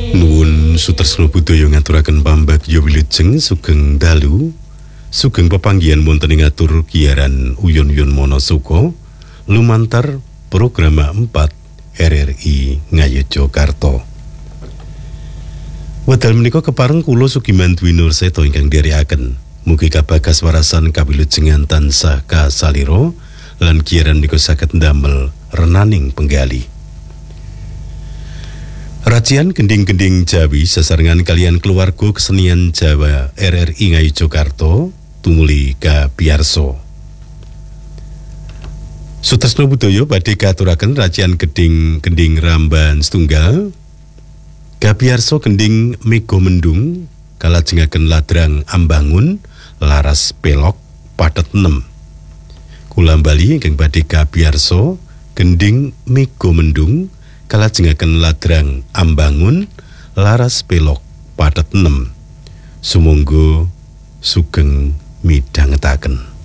Nuwun sutresna budaya ngaturaken pambagya wilujeng sugeng dalu sugeng pepanggihan wonten ing atur giaran Uyon-uyon Monasuka lumantar program 4 RRI Ngayogyakarta. Wedal menika kepareng kula Sugiman Dwi Nurseto ingkang dherekaken mugi kabagas warasan kawilujengan tansah kasalira lan giaran menika saged ndamel renaning penggali. Racian gending-gending Jawi sesarengan kalian keluarga kesenian Jawa RRI Ngayogyakarta tumuli kabiyarsa. Sutresna budaya badhe katuraken racian gending-gending Ramban setunggal kabiyarsa gending Mega Mendung kalajengaken ladrang ambangun laras pelok padet 6. Kula bali ingkang badhe kabiyarsa gending Mega Mendung kalajengaken ladrang ambangun laras pelok padet 6. Sumangga sugeng midhangetaken.